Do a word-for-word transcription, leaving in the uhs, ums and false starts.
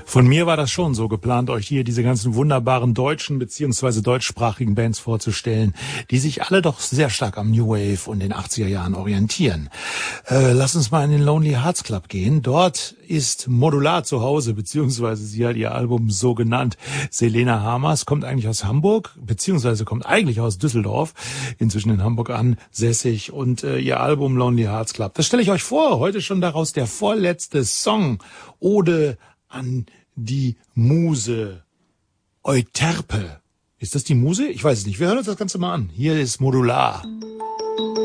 Von mir war das schon so geplant, euch hier diese ganzen wunderbaren deutschen beziehungsweise deutschsprachigen Bands vorzustellen, die sich alle doch sehr stark am New Wave und den achtziger Jahren orientieren. Äh, lass uns mal in den Lonely Hearts Club gehen. Dort ist Modular zu Hause, beziehungsweise sie hat ihr Album so genannt. Selena Hamers kommt eigentlich aus Hamburg, beziehungsweise kommt eigentlich aus Düsseldorf, inzwischen in Hamburg ansässig, und äh, ihr Album Lonely Hearts Club. Das stelle ich euch vor, heute schon daraus der vorletzte Song, Ode an die Muse. Euterpe. Ist das die Muse? Ich weiß es nicht. Wir hören uns das Ganze mal an. Hier ist Modular.